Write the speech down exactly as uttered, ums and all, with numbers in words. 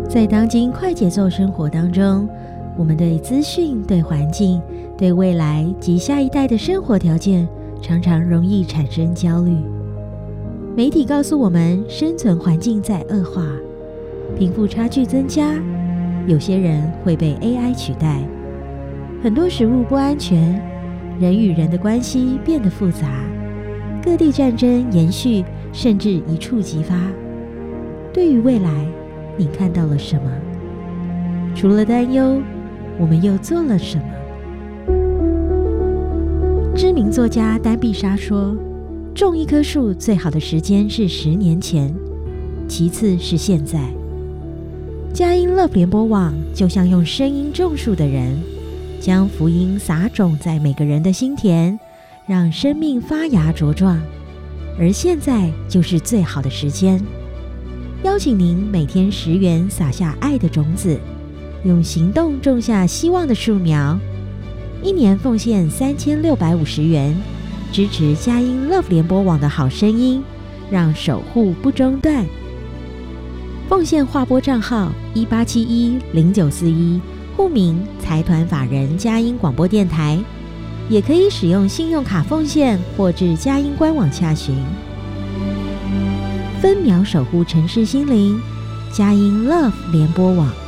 在当今快节奏生活当中，我们对资讯、对环境、对未来及下一代的生活条件，常常容易产生焦虑。媒体告诉我们，生存环境在恶化，贫富差距增加，有些人会被 A I 取代，很多食物不安全，人与人的关系变得复杂，各地战争延续，甚至一触即发。对于未来，你看到了什么？除了担忧，我们又做了什么？知名作家丹碧莎说，种一棵树最好的时间是十年前，其次是现在。佳音 Love 联播网就像用声音种树的人，将福音撒种在每个人的心田，让生命发芽茁壮。而现在就是最好的时间，邀请您每天十元撒下爱的种子，用行动种下希望的树苗。一年奉献三千六百五十元，支持佳音 Love 联播网的好声音，让守护不中断。奉献划拨账号一八七一零九四一，户名财团法人佳音广播电台，也可以使用信用卡奉献或至佳音官网洽询。分秒守护城市心灵，佳音 Love 联播网。